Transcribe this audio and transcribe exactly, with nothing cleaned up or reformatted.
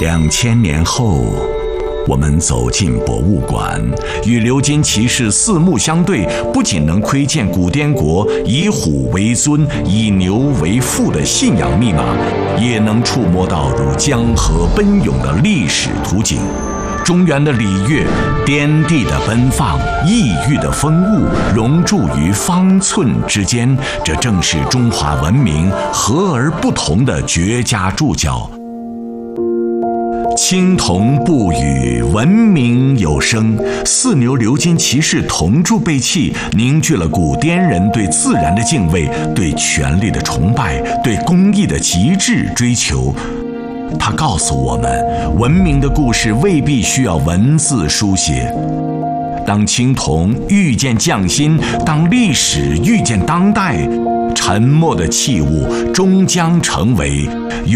两千年后，我们走进博物馆，与鎏金骑士四目相对，不仅能窥见古滇国以虎为尊、以牛为父的信仰密码，也能触摸到如江河奔涌的历史图景。中原的礼乐，颠地的奔放，异域的风物，融铸于方寸之间，这正是中华文明和而不同的绝佳注脚。青铜不语，文明有声。四牛鎏金骑士铜铸贝器，凝聚了古滇人对自然的敬畏，对权力的崇拜，对工艺的极致追求。它告诉我们，文明的故事未必需要文字书写。当青铜遇见匠心，当历史遇见当代，沉默的器物终将成为